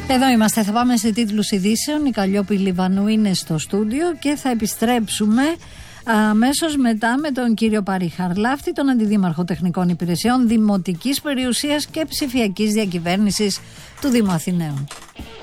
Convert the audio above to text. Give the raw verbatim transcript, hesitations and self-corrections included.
Εδώ είμαστε, θα πάμε σε τίτλους ειδήσεων. Η Καλλιόπη Λιβανού είναι στο στούντιο και θα επιστρέψουμε αμέσως μετά με τον κύριο Πάρη Χαρλάφτη, τον Αντιδήμαρχο Τεχνικών Υπηρεσιών, Δημοτικής Περιουσίας και Ψηφιακής Διακυβέρνησης του Δήμου Αθηναίων.